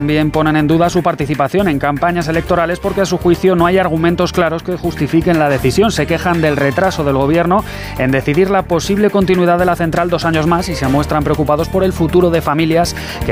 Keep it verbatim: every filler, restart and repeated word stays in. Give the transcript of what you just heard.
También ponen en duda su participación en campañas electorales porque a su juicio no hay argumentos claros que justifiquen la decisión. Se quejan del retraso del gobierno en decidir la posible continuidad de la central dos años más y se muestran preocupados por el futuro de familias que